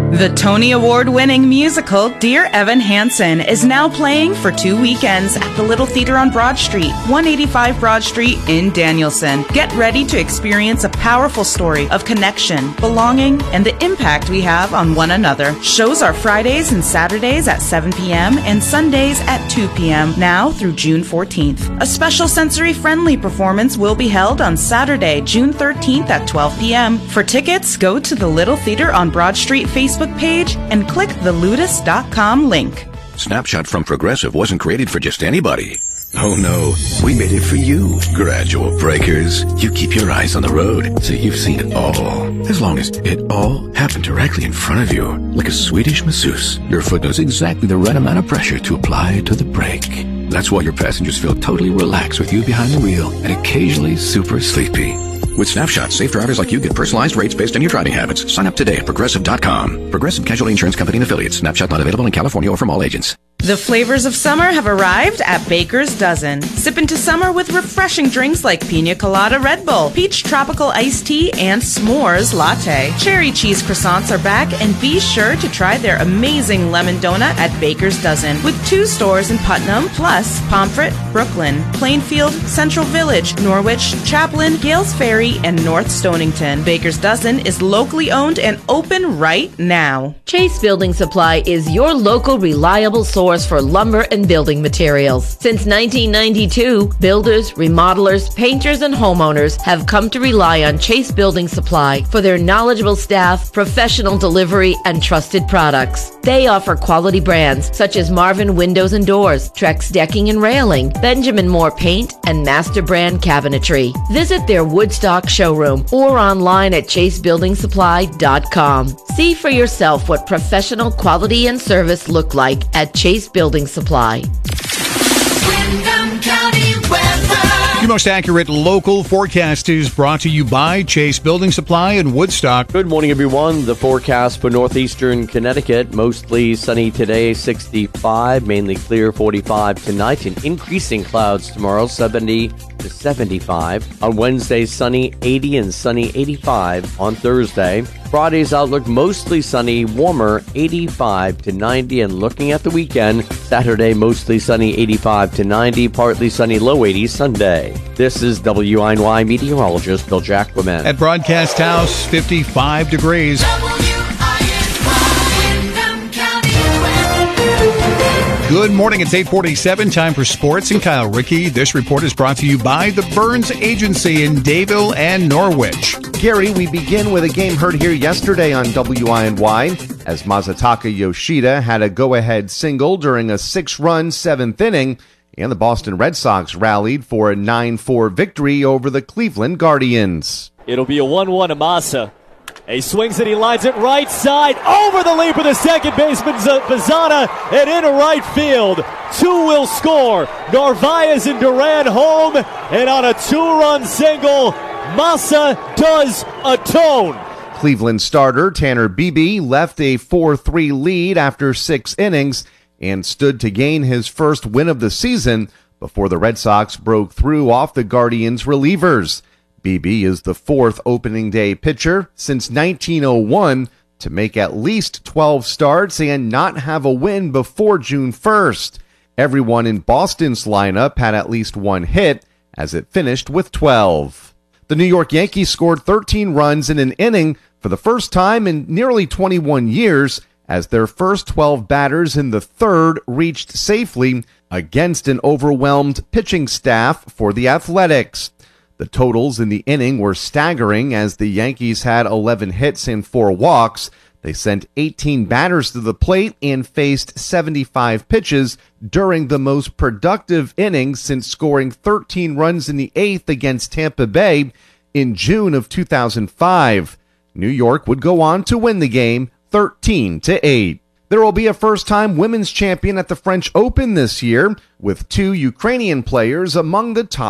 The Tony Award-winning musical Dear Evan Hansen is now playing for 2 weekends at the Little Theater on Broad Street, 185 Broad Street in Danielson. Get ready to experience a powerful story of connection, belonging, and the impact we have on one another. Shows are Fridays and Saturdays at 7 p.m. and Sundays at 2 p.m. now through June 14th. A special sensory-friendly performance will be held on Saturday, June 13th at 12 p.m. For tickets, go to the Little Theater on Broad Street Facebook page and click the ludus.com link. Snapshot from Progressive wasn't created for just anybody. Oh no, we made it for you, gradual breakers. You keep your eyes on the road, so you've seen it all. As long as it all happened directly in front of you, like a Swedish masseuse, your foot knows exactly the right amount of pressure to apply to the brake. That's why your passengers feel totally relaxed with you behind the wheel and occasionally super sleepy. With Snapshot, safe drivers like you get personalized rates based on your driving habits. Sign up today at Progressive.com. Progressive Casualty Insurance Company and Affiliates. Snapshot not available in California or from all agents. The flavors of summer have arrived at Baker's Dozen. Sip into summer with refreshing drinks like Pina Colada Red Bull, Peach Tropical Iced Tea, and S'mores Latte. Cherry cheese croissants are back, and be sure to try their amazing lemon donut at Baker's Dozen, with 2 stores in Putnam, plus Pomfret, Brooklyn, Plainfield, Central Village, Norwich, Chaplin, Gales Ferry, and North Stonington. Baker's Dozen is locally owned and open right now. Chase Building Supply is your local reliable source for lumber and building materials. Since 1992, builders, remodelers, painters, and homeowners have come to rely on Chase Building Supply for their knowledgeable staff, professional delivery, and trusted products. They offer quality brands such as Marvin Windows and Doors, Trex Decking and Railing, Benjamin Moore Paint, and Master Brand Cabinetry. Visit their Woodstock showroom or online at chasebuildingsupply.com. See for yourself what professional quality and service look like at Chase Building Supply. Windham County weather. Your most accurate local forecast is brought to you by Chase Building Supply in Woodstock. Good morning, everyone. The forecast for northeastern Connecticut, mostly sunny today, 65, mainly clear, 45 tonight, and increasing clouds tomorrow, 70 to 75. On Wednesday, sunny, 80 and sunny, 85 on Thursday. Friday's outlook, mostly sunny, warmer, 85 to 90. And looking at the weekend, Saturday, mostly sunny, 85 to 90, partly sunny, low 80s Sunday. This is WINY meteorologist Bill Jacquemin. At Broadcast House, 55 degrees. Good morning. It's 8:47. Time for sports and Kyle Rickey. This report is brought to you by the Burns Agency in Dayville and Norwich. Gary, we begin with a game heard here yesterday on WINY as Masataka Yoshida had a go-ahead single during a 6-run 7th inning, and the Boston Red Sox rallied for a 9-4 victory over the Cleveland Guardians. It'll be a 1-1 Amasa. He swings it, he lines it right side, over the leap of the second baseman, Bazana, and into right field. 2 will score. Narvaez and Duran home, and on a 2-run single, Massa does atone. Cleveland starter Tanner Beebe left a 4-3 lead after 6 innings and stood to gain his first win of the season before the Red Sox broke through off the Guardians' relievers. Beebe is the 4th opening day pitcher since 1901 to make at least 12 starts and not have a win before June 1st. Everyone in Boston's lineup had at least 1 hit, as it finished with 12. The New York Yankees scored 13 runs in an inning for the first time in nearly 21 years, as their first 12 batters in the 3rd reached safely against an overwhelmed pitching staff for the Athletics. The totals in the inning were staggering as the Yankees had 11 hits and 4 walks. They sent 18 batters to the plate and faced 75 pitches during the most productive innings since scoring 13 runs in the 8th against Tampa Bay in June of 2005. New York would go on to win the game 13-8. There will be a first-time women's champion at the French Open this year, with 2 Ukrainian players among the top